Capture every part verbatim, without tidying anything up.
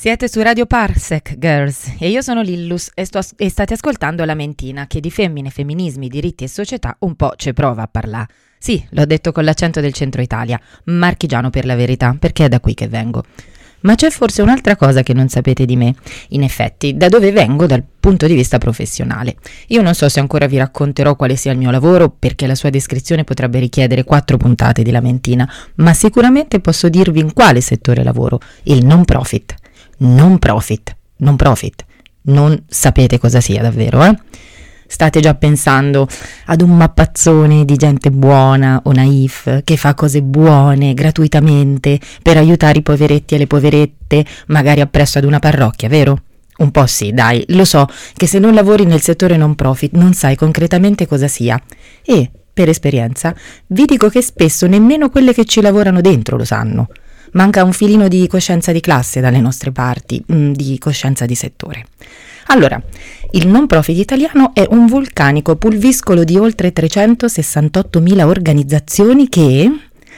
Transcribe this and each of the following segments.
Siete su Radio Parsec, girls, e io sono Lillus e, sto, e state ascoltando La Mentina, che di femmine, femminismi, diritti e società un po' ci prova a parlare. Sì, l'ho detto con l'accento del centro Italia, marchigiano per la verità, perché è da qui che vengo. Ma c'è forse un'altra cosa che non sapete di me. In effetti, da dove vengo dal punto di vista professionale. Io non so se ancora vi racconterò quale sia il mio lavoro, perché la sua descrizione potrebbe richiedere quattro puntate di La Mentina, ma sicuramente posso dirvi in quale settore lavoro, il non profit. Non profit, non profit, non sapete cosa sia davvero, eh? State già pensando ad un mappazzone di gente buona o naif che fa cose buone gratuitamente per aiutare i poveretti e le poverette, magari appresso ad una parrocchia, vero? Un po' sì, dai, lo so che se non lavori nel settore non profit non sai concretamente cosa sia e, per esperienza, vi dico che spesso nemmeno quelle che ci lavorano dentro lo sanno. Manca un filino di coscienza di classe dalle nostre parti, di coscienza di settore. Allora, il non profit italiano è un vulcanico pulviscolo di oltre trecentosessantottomila organizzazioni che,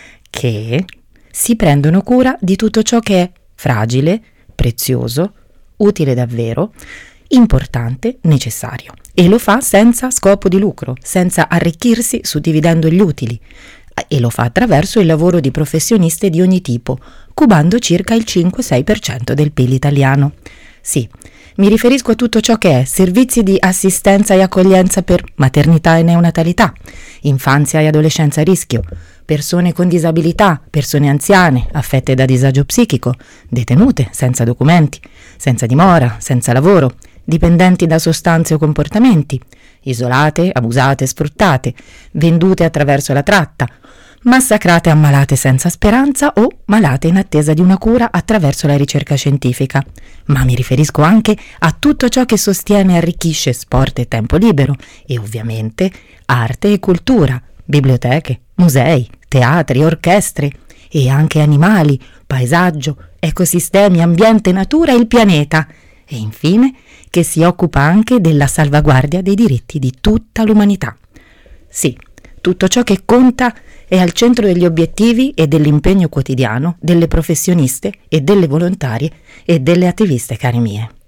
che si prendono cura di tutto ciò che è fragile, prezioso, utile davvero, importante, necessario. E lo fa senza scopo di lucro, senza arricchirsi suddividendo gli utili. E lo fa attraverso il lavoro di professioniste di ogni tipo, cubando circa il cinque sei per cento del P I L italiano. Sì, mi riferisco a tutto ciò che è servizi di assistenza e accoglienza per maternità e neonatalità, infanzia e adolescenza a rischio, persone con disabilità, persone anziane, affette da disagio psichico, detenute senza documenti, senza dimora, senza lavoro, dipendenti da sostanze o comportamenti, isolate, abusate, sfruttate, vendute attraverso la tratta, massacrate ammalate senza speranza o malate in attesa di una cura attraverso la ricerca scientifica. Ma mi riferisco anche a tutto ciò che sostiene e arricchisce sport e tempo libero e ovviamente arte e cultura, biblioteche, musei, teatri, orchestre e anche animali, paesaggio, ecosistemi, ambiente, natura e il pianeta. E infine che si occupa anche della salvaguardia dei diritti di tutta l'umanità. Sì, tutto ciò che conta è al centro degli obiettivi e dell'impegno quotidiano delle professioniste e delle volontarie e delle attiviste care mie.